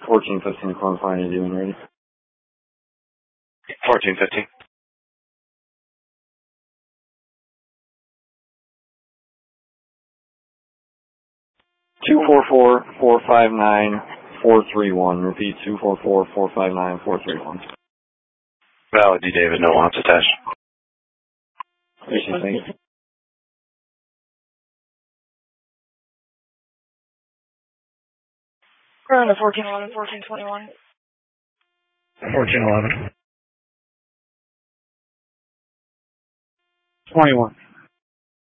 1415 Clone Fine, you doing ready? 1415. Two 44459-431. Repeat, 244-459-431. Valid, D. David, no wants attached. Thank you. We're on the 1411, 1421. 1411. 21.